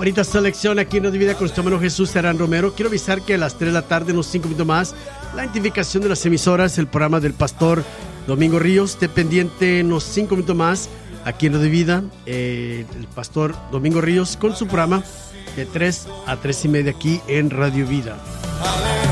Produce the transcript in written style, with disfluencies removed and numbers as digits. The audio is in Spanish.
Bonita selección aquí en Radio Vida con nuestro hermano Jesús Serán Romero. Quiero avisar que a las 3 de la tarde, unos 5 minutos más, la identificación de las emisoras, el programa del pastor Domingo Ríos. Esté pendiente unos 5 minutos más aquí en Radio Vida, el pastor Domingo Ríos con su programa de 3 a 3 y media aquí en Radio Vida.